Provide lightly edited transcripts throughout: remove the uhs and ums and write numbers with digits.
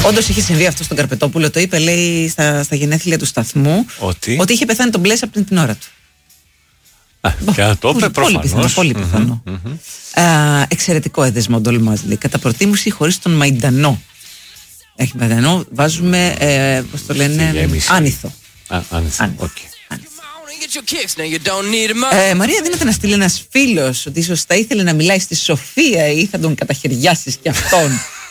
Όντως είχε συμβεί αυτό στον Καρπετόπουλο. Το είπε, λέει, στα γενέθλια του σταθμού. Ότι είχε πεθάνει τον Μπλες από την ώρα του. Και να το είπε προφανώς. Πολύ πιθανό. Εξαιρετικό Εδεσμό Ντολμάζ, λέει. Κατά προτίμηση χωρίς τον Μαϊντανό. Έχει Μαϊντανό, βάζουμε, πώς το λένε, άνηθο. Άνηθο. Μαρία, δίνεται να στείλει ένας φίλος ότι ίσως θα ήθελε να μιλάει στη Σοφία ή θα τον καταχαιριάσεις κι αυτόν.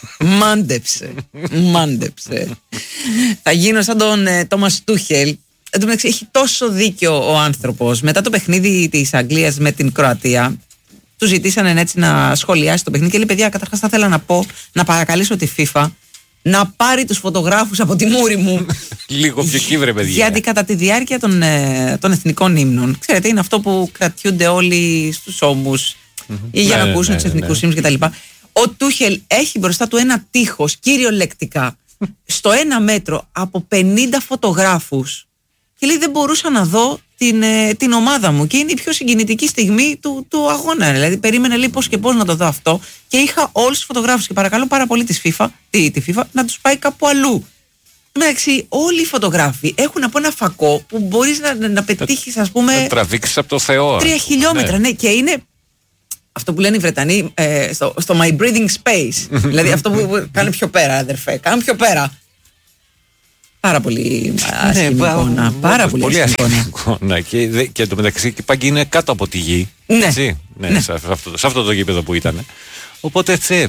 Μάντεψε. Θα γίνω σαν τον Τόμας Τούχελ. Εν τω μεταξύ, έχει τόσο δίκιο ο άνθρωπος. Μετά το παιχνίδι της Αγγλίας με την Κροατία, του ζητήσανε έτσι να σχολιάσει το παιχνίδι και λέει: παιδιά, καταρχάς θα ήθελα να πω, να παρακαλέσω τη FIFA να πάρει τους φωτογράφους από τη μούρη μου. Λίγο πιο κύβρε, παιδιά. Γιατί κατά τη διάρκεια των εθνικών ύμνων, ξέρετε, είναι αυτό που κρατιούνται όλοι στους ώμους ή για να ακούσουν τους εθνικούς ύμνους κτλ. Ο Τούχελ έχει μπροστά του ένα τείχος, κυριολεκτικά, στο 1 μέτρο από 50 φωτογράφους. Και λέει: δεν μπορούσα να δω την ομάδα μου. Και είναι η πιο συγκινητική στιγμή του αγώνα. Δηλαδή, περίμενε λέει πώς και πώς να το δω αυτό. Και είχα όλους τους φωτογράφους. Και παρακαλώ πάρα πολύ τη FIFA να τους πάει κάπου αλλού. Εντάξει, όλοι οι φωτογράφοι έχουν από ένα φακό που μπορείς να πετύχεις, ας πούμε. Να τραβήξεις από το Θεό. 3 χιλιόμετρα, ναι. Και είναι αυτό που λένε οι Βρετανοί στο My Breathing Space. Δηλαδή, αυτό που κάνει πιο πέρα, αδερφέ. Κάνει πιο πέρα. Πάρα πολύ άσχημη εικόνα. Πάρα πολύ άσχημη εικόνα. Και το μεταξύ και πάγει είναι κάτω από τη γη. Ναι. Έτσι, ναι. Σε αυτό το γήπεδο που ήταν. Οπότε έτσι.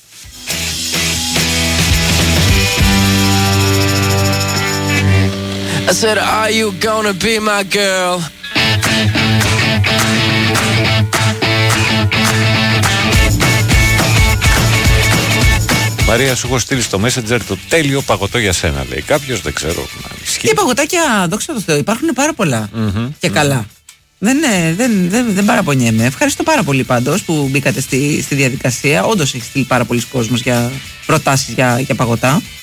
I said, are you gonna be my girl? Μαρία, σου έχω στείλει στο Messenger το τέλειο παγωτό για σένα, λέει κάποιος, δεν ξέρω. Και παγωτάκια, δόξα τω Θεώ, υπάρχουν πάρα πολλά και καλά. Δεν παραπονιέμαι. Ευχαριστώ πάρα πολύ πάντως που μπήκατε στη διαδικασία. Όντως έχει στείλει πάρα πολλοί κόσμος για προτάσεις για παγωτά.